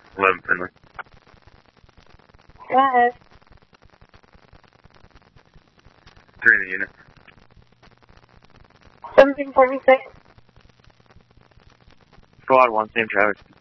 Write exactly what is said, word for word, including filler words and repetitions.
eleven Finley. Go ahead. Three in the unit. Something for me, six. Squad one, same traffic.